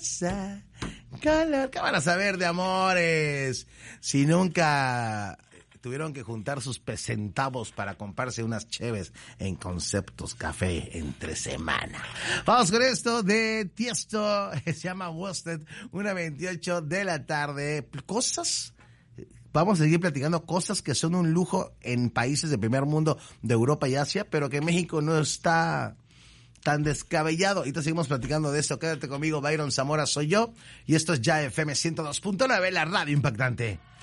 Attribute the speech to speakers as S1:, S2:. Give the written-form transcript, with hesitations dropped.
S1: rosa color. ¿Qué van a saber de amores? Si nunca tuvieron que juntar sus centavos para comprarse unas cheves en Conceptos Café entre semana. Vamos con esto de Tiesto, se llama Wasted, 1:28 de la tarde. Vamos a seguir platicando cosas que son un lujo en países de primer mundo de Europa y Asia, pero que México no está tan descabellado. Ahorita seguimos platicando de eso. Quédate conmigo, Byron Zamora soy yo, y esto es Ya FM 102.9, la radio impactante.